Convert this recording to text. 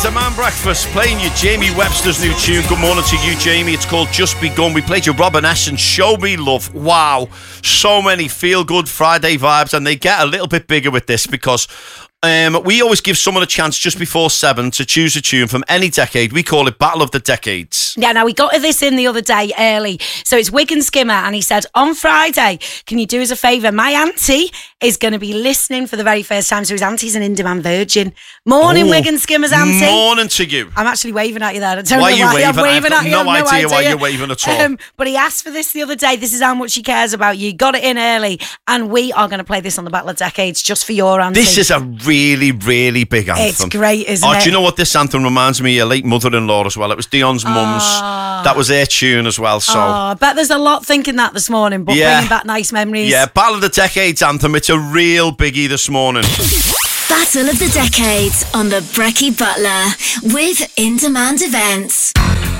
Demand Breakfast, playing you Jamie Webster's new tune. Good morning to you, Jamie. It's called Just Begun. We played you Robin S. and Show Me Love. Wow, so many feel-good Friday vibes, and they get a little bit bigger with this because we always give someone a chance just before 7 to choose a tune from any decade. We call it Battle of the Decades. Yeah, now we got this in the other day early. So it's Wigan Skimmer, and he said, on Friday, can you do us a favour? My auntie is going to be listening for the very first time. So his auntie's an in-demand virgin. Morning, Wigan Skimmer's auntie. Morning to you. I'm actually waving at you there. I don't why know are you waving? I'm waving at you. No idea why you're waving at all. But he asked for this the other day. This is how much he cares about you. Got it in early. And we are going to play this on the Battle of Decades just for your auntie. This is a really, really big anthem. It's great, isn't it? Do you know what this anthem reminds me of? Your late mother-in-law as well. It was Dion's mum's. That was their tune as well. So I bet there's a lot thinking that this morning, but bringing back nice memories. Yeah, Battle of the Decades anthem. It's a real biggie this morning. Battle of the Decades on the Brekkie Butler with In Demand Events.